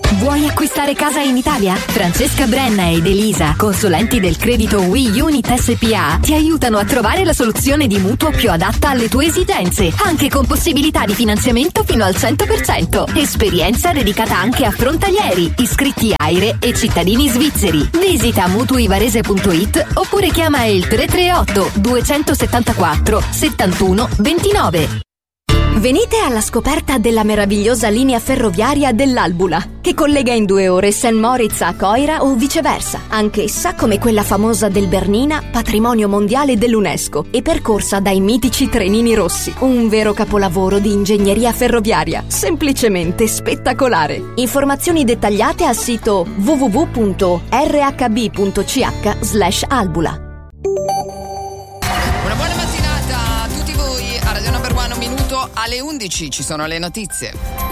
Vuoi acquistare casa in Italia? Francesca Brenna ed Elisa, consulenti del credito We Unit SPA, ti aiutano a trovare la soluzione di mutuo più adatta alle tue esigenze, anche con possibilità di finanziamento fino al 100%. Esperienza dedicata anche a frontalieri, iscritti AIRE e cittadini svizzeri. Visita mutuivarese.it oppure chiama il 338 274 71 29. Venite alla scoperta della meravigliosa linea ferroviaria dell'Albula, che collega in 2 ore St. Moritz a Coira o viceversa, anch'essa come quella famosa del Bernina, patrimonio mondiale dell'UNESCO, e percorsa dai mitici trenini rossi. Un vero capolavoro di ingegneria ferroviaria, semplicemente spettacolare. Informazioni dettagliate al sito www.rhb.ch/albula. Alle 11 ci sono le notizie.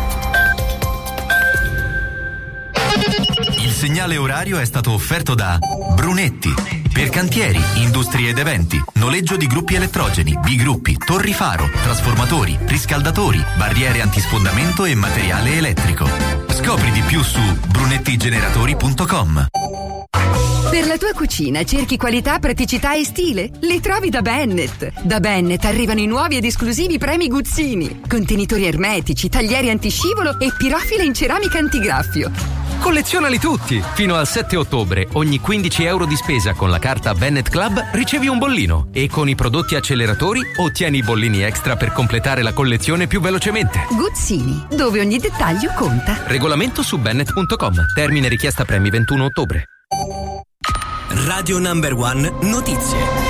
Il segnale orario è stato offerto da Brunetti. Per cantieri, industrie ed eventi, noleggio di gruppi elettrogeni, bigruppi, torri faro, trasformatori, riscaldatori, barriere antisfondamento e materiale elettrico. Scopri di più su brunettigeneratori.com. Per la tua cucina cerchi qualità, praticità e stile? Li trovi da Bennett. Da Bennett arrivano i nuovi ed esclusivi premi Guzzini. Contenitori ermetici, taglieri antiscivolo e pirofile in ceramica antigraffio. Collezionali tutti! Fino al 7 ottobre, ogni 15 euro di spesa con la carta Bennett Club ricevi un bollino e con i prodotti acceleratori ottieni i bollini extra per completare la collezione più velocemente. Guzzini, dove ogni dettaglio conta. Regolamento su bennett.com. Termine richiesta premi 21 ottobre. Radio Number One Notizie.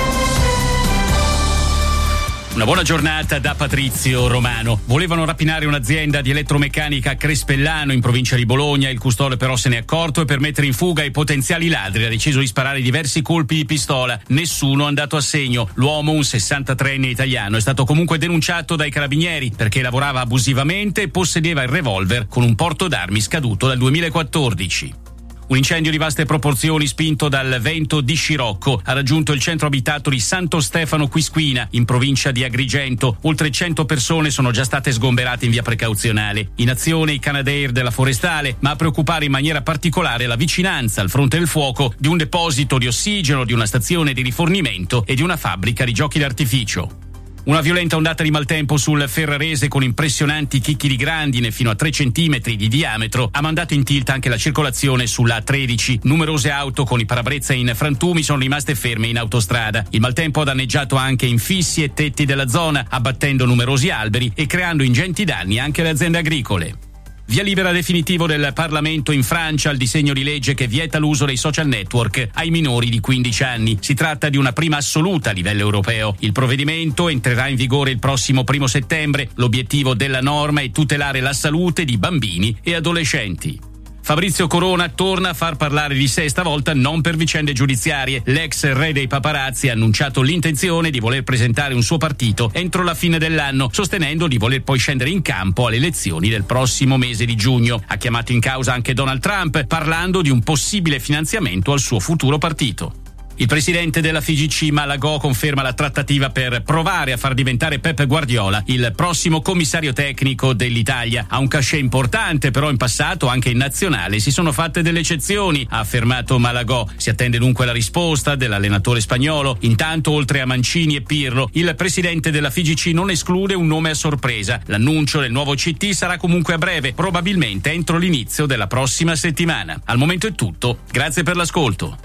Una buona giornata da Patrizio Romano. Volevano rapinare un'azienda di elettromeccanica a Crespellano, in provincia di Bologna. Il custode però se ne è accorto e per mettere in fuga i potenziali ladri ha deciso di sparare diversi colpi di pistola. Nessuno è andato a segno. L'uomo, un 63enne italiano, è stato comunque denunciato dai carabinieri perché lavorava abusivamente e possedeva il revolver con un porto d'armi scaduto dal 2014. Un incendio di vaste proporzioni spinto dal vento di scirocco ha raggiunto il centro abitato di Santo Stefano Quisquina, in provincia di Agrigento. Oltre 100 persone sono già state sgomberate in via precauzionale. In azione i Canadair della Forestale, ma a preoccupare in maniera particolare la vicinanza al fronte del fuoco di un deposito di ossigeno, di una stazione di rifornimento e di una fabbrica di giochi d'artificio. Una violenta ondata di maltempo sul Ferrarese con impressionanti chicchi di grandine fino a 3 centimetri di diametro ha mandato in tilt anche la circolazione sulla A13. Numerose auto con i parabrezza in frantumi sono rimaste ferme in autostrada. Il maltempo ha danneggiato anche infissi e tetti della zona, abbattendo numerosi alberi e creando ingenti danni anche alle aziende agricole. Via libera definitivo del Parlamento in Francia al disegno di legge che vieta l'uso dei social network ai minori di 15 anni. Si tratta di una prima assoluta a livello europeo. Il provvedimento entrerà in vigore il prossimo 1 settembre. L'obiettivo della norma è tutelare la salute di bambini e adolescenti. Fabrizio Corona torna a far parlare di sé, stavolta non per vicende giudiziarie. L'ex re dei paparazzi ha annunciato l'intenzione di voler presentare un suo partito entro la fine dell'anno, sostenendo di voler poi scendere in campo alle elezioni del prossimo mese di giugno. Ha chiamato in causa anche Donald Trump, parlando di un possibile finanziamento al suo futuro partito. Il presidente della FIGC Malagò conferma la trattativa per provare a far diventare Pep Guardiola il prossimo commissario tecnico dell'Italia. Ha un cachet importante, però in passato anche in nazionale si sono fatte delle eccezioni, ha affermato Malagò. Si attende dunque la risposta dell'allenatore spagnolo. Intanto, oltre a Mancini e Pirlo, il presidente della FIGC non esclude un nome a sorpresa. L'annuncio del nuovo CT sarà comunque a breve, probabilmente entro l'inizio della prossima settimana. Al momento è tutto, grazie per l'ascolto.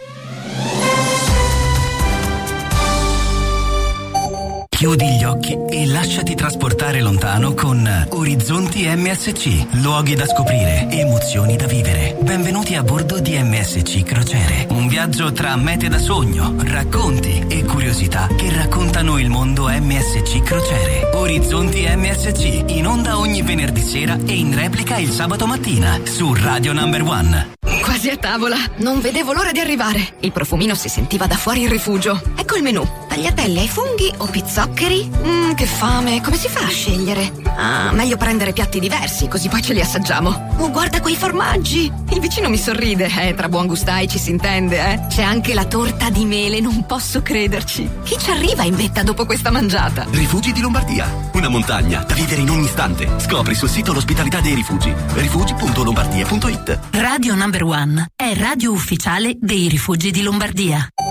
Chiudi gli occhi e lasciati trasportare lontano con Orizzonti MSC. Luoghi da scoprire, emozioni da vivere. Benvenuti a bordo di MSC Crociere. Un viaggio tra mete da sogno, racconti e curiosità che raccontano il mondo MSC Crociere. Orizzonti MSC, in onda ogni venerdì sera e in replica il sabato mattina su Radio Number One. Quasi a tavola. Non vedevo l'ora di arrivare. Il profumino si sentiva da fuori il rifugio. Ecco il menù. Tagliatelle ai funghi o pizzoccheri? Che fame, come si fa a scegliere? Ah, meglio prendere piatti diversi, così poi ce li assaggiamo. Oh, guarda quei formaggi! Il vicino mi sorride, tra buon gustai ci si intende, C'è anche la torta di mele, non posso crederci. Chi ci arriva in vetta dopo questa mangiata? Rifugi di Lombardia, una montagna da vivere in ogni istante. Scopri sul sito l'ospitalità dei rifugi, rifugi.lombardia.it. Radio Number One è radio ufficiale dei Rifugi di Lombardia.